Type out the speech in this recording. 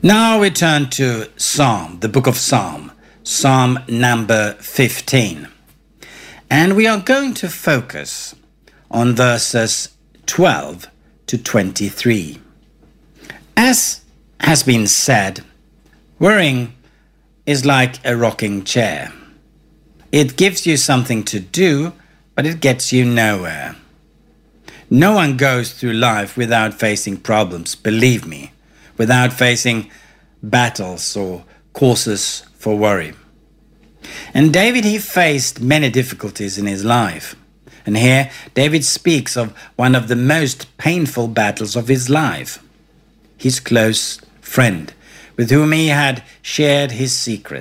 Now we turn to Psalm, the book of Psalm, Psalm number 15. And we are going to focus on verses 12 to 23. As has been said, worrying is like a rocking chair. It gives you something to do, but it gets you nowhere. No one goes through life without facing problems, believe me, without facing battles or causes for worry. And David, he faced many difficulties in his life. And here, David speaks of one of the most painful battles of his life. His close friend, with whom he had shared his secret.